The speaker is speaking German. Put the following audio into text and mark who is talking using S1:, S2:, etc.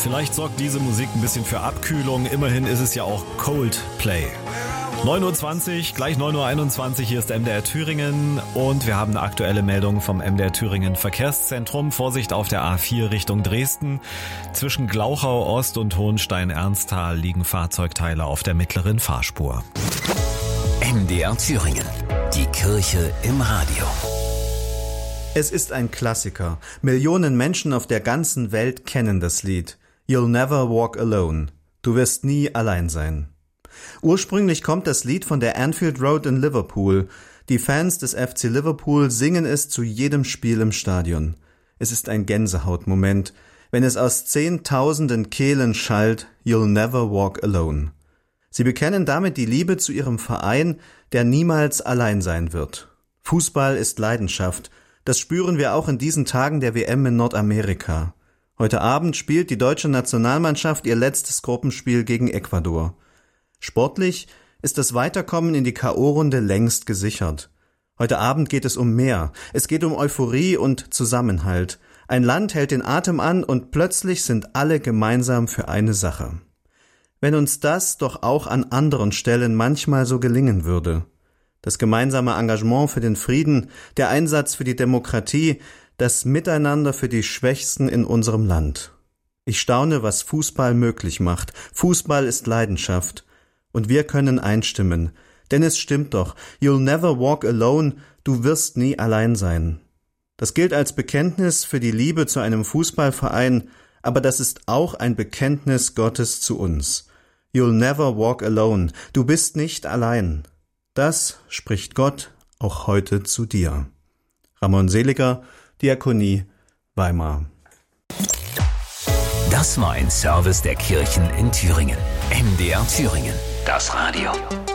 S1: vielleicht sorgt diese Musik ein bisschen für Abkühlung. Immerhin ist es ja auch Coldplay. 9.20 Uhr, gleich 9.21 Uhr, hier ist MDR Thüringen und wir haben eine aktuelle Meldung vom MDR Thüringen Verkehrszentrum. Vorsicht auf der A4 Richtung Dresden. Zwischen Glauchau Ost und Hohenstein-Ernsthal liegen Fahrzeugteile auf der mittleren Fahrspur.
S2: MDR Thüringen, die Kirche im Radio.
S3: Es ist ein Klassiker. Millionen Menschen auf der ganzen Welt kennen das Lied. You'll never walk alone. Du wirst nie allein sein. Ursprünglich kommt das Lied von der Anfield Road in Liverpool. Die Fans des FC Liverpool singen es zu jedem Spiel im Stadion. Es ist ein Gänsehautmoment, wenn es aus zehntausenden Kehlen schallt, You'll never walk alone. Sie bekennen damit die Liebe zu ihrem Verein, der niemals allein sein wird. Fußball ist Leidenschaft. Das spüren wir auch in diesen Tagen der WM in Nordamerika. Heute Abend spielt die deutsche Nationalmannschaft ihr letztes Gruppenspiel gegen Ecuador. Sportlich ist das Weiterkommen in die K.O.-Runde längst gesichert. Heute Abend geht es um mehr. Es geht um Euphorie und Zusammenhalt. Ein Land hält den Atem an und plötzlich sind alle gemeinsam für eine Sache. Wenn uns das doch auch an anderen Stellen manchmal so gelingen würde. Das gemeinsame Engagement für den Frieden, der Einsatz für die Demokratie, das Miteinander für die Schwächsten in unserem Land. Ich staune, was Fußball möglich macht. Fußball ist Leidenschaft. Und wir können einstimmen, denn es stimmt doch, you'll never walk alone, du wirst nie allein sein. Das gilt als Bekenntnis für die Liebe zu einem Fußballverein, aber das ist auch ein Bekenntnis Gottes zu uns. You'll never walk alone, du bist nicht allein. Das spricht Gott auch heute zu dir. Ramon Seliger, Diakonie, Weimar.
S2: Das war ein Service der Kirchen in Thüringen. MDR Thüringen. Das Radio.